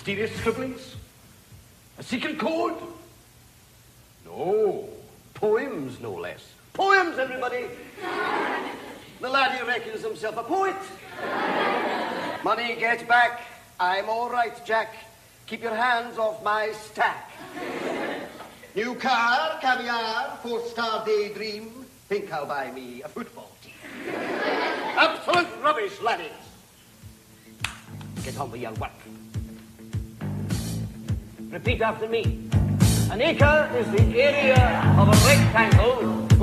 Mysterious scribblings? A secret code? No. Poems, no less. Poems, everybody! The laddie reckons himself a poet. Money, get back. I'm all right, Jack. Keep your hands off my stack. New car, caviar, 4-star daydream. Think I'll buy me a football team. Absolute rubbish, laddies. Get on with your work. Repeat after me. An acre is the area of a rectangle